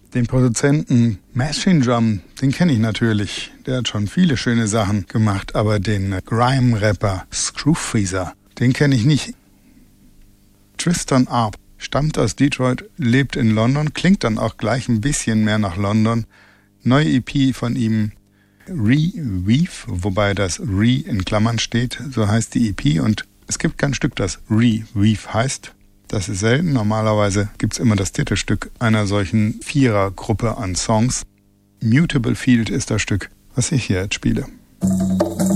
Den Produzenten Machine Drum, den kenne ich natürlich. Der hat schon viele schöne Sachen gemacht, aber den Grime-Rapper Screwfreezer, den kenne ich nicht. Tristan Arp stammt aus Detroit, lebt in London, klingt dann auch gleich ein bisschen mehr nach London. Neue EP von ihm, Re-Weave, wobei das Re in Klammern steht, so heißt die EP. Und es gibt kein Stück, das Re-Weave heißt. Das ist selten. Normalerweise gibt's immer das Titelstück einer solchen Vierergruppe an Songs. Mutable Field ist das Stück, was ich hier jetzt spiele.